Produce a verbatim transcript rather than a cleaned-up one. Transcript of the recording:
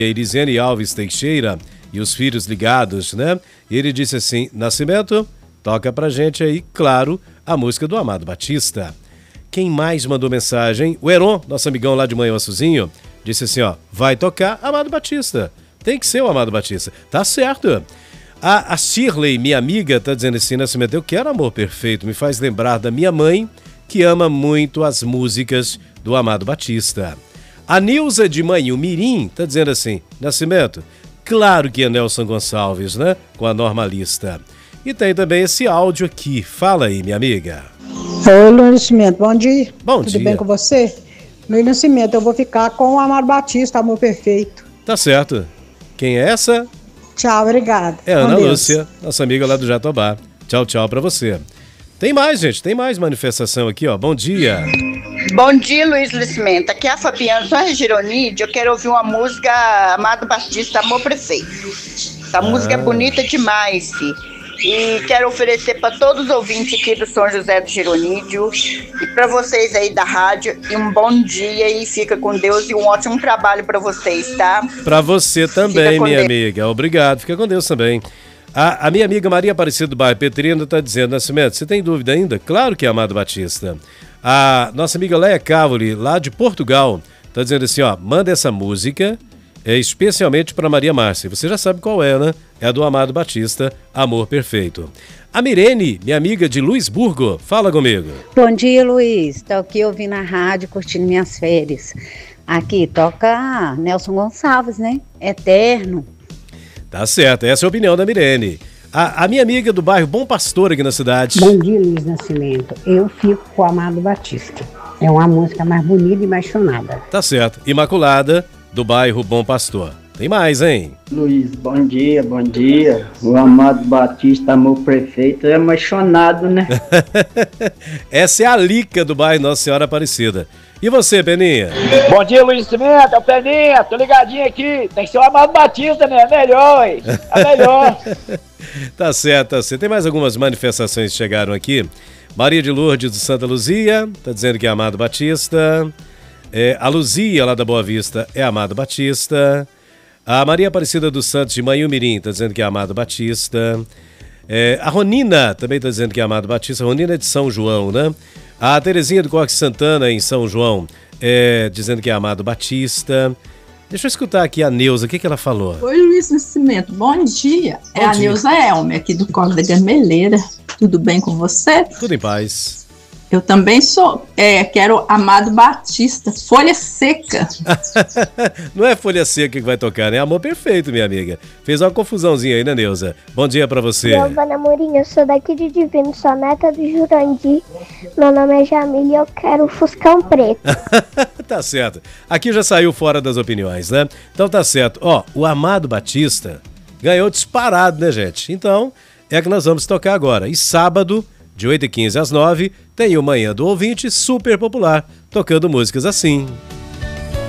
Elisiane Alves Teixeira e os filhos ligados, né? E ele disse assim: Nascimento, toca pra gente aí, claro, a música do Amado Batista. Quem mais mandou mensagem? O Heron, nosso amigão lá de Manhuaçuzinho, disse assim, ó, vai tocar Amado Batista. Tem que ser o Amado Batista. Tá certo. A, a Shirley, minha amiga, tá dizendo assim, Nascimento, eu quero Amor Perfeito, me faz lembrar da minha mãe, que ama muito as músicas do Amado Batista. A Nilza de Manhumirim tá dizendo assim, Nascimento, claro que é Nelson Gonçalves, né? Com a Normalista. E tem também esse áudio aqui. Fala aí, minha amiga. Oi, Luiz Nascimento, bom dia. Bom Tudo dia. bem com você? Luiz Nascimento, eu vou ficar com o Amado Batista, Amor Perfeito. Tá certo. Quem é essa? Tchau, obrigada. É a Ana Lúcia, nossa amiga lá do Jatobá. Tchau, tchau pra você. Tem mais, gente, tem mais manifestação aqui, ó. Bom dia. Bom dia, Luiz Nascimento. Aqui é a Fabiana, só é Gironide. Eu quero ouvir uma música Amado Batista, Amor Perfeito. Essa ah. música é bonita demais, filho. E quero oferecer para todos os ouvintes aqui do São José do Gironídio e para vocês aí da rádio. E um bom dia e fica com Deus e um ótimo trabalho para vocês, tá? Para você também, minha Deus. amiga. Obrigado. Fica com Deus também. A, a minha amiga Maria Aparecida do bairro Petrina está dizendo, Nascimento, você tem dúvida ainda? Claro que é Amado Batista. A nossa amiga Leia Cavoli, lá de Portugal, está dizendo assim, ó, manda essa música, é especialmente para Maria Márcia. Você já sabe qual é, né? É a do Amado Batista, Amor Perfeito. A Mirene, minha amiga de Luisburgo, fala comigo. Bom dia, Luiz. Estou aqui ouvindo a rádio, curtindo minhas férias. Aqui toca Nelson Gonçalves, né? Eterno. Tá certo, essa é a opinião da Mirene. A, a minha amiga do bairro Bom Pastor aqui na cidade. Bom dia, Luiz Nascimento. Eu fico com o Amado Batista. É uma música mais bonita e mais chonada. Tá certo. Imaculada, do bairro Bom Pastor. Tem mais, hein? Luiz, bom dia, bom dia. O Amado Batista, Amor Perfeito, é emocionado, né? Essa é a Lica do bairro Nossa Senhora Aparecida. E você, Peninha? Bom dia, Luiz Nascimento, é o Peninha, tô ligadinho aqui. Tem que ser o Amado Batista, né? É melhor, hein? É melhor. Tá certo, tá certo. Tem mais algumas manifestações que chegaram aqui. Maria de Lourdes de Santa Luzia, tá dizendo que é Amado Batista. É, a Luzia, lá da Boa Vista, é Amado Batista. A Maria Aparecida dos Santos de Manhumirim está dizendo que é Amado Batista. É, a Ronina também está dizendo que é Amado Batista. A Ronina é de São João, né? A Terezinha do Coque Santana, em São João, é, dizendo que é Amado Batista. Deixa eu escutar aqui a Neuza, o que, que ela falou? Oi, Luiz Nascimento, bom dia. Bom é a dia. Neuza Elmer, aqui do Coque da Gameleira. Tudo bem com você? Tudo em paz. Eu também sou, é, quero Amado Batista, Folha Seca. Não é Folha Seca que vai tocar, né? Amor Perfeito, minha amiga. Fez uma confusãozinha aí, né, Neuza? Bom dia pra você. Giovana Mourinho, eu sou daqui de Divino, sou neta do Jurandir. Meu nome é Jamile e eu quero o Fuscão Preto. Tá certo. Aqui já saiu fora das opiniões, né? Então tá certo. Ó, o Amado Batista ganhou disparado, né, gente? Então, é que nós vamos tocar agora. E sábado, de oito e quinze às nove, tem o Manhã do Ouvinte super popular, tocando músicas assim.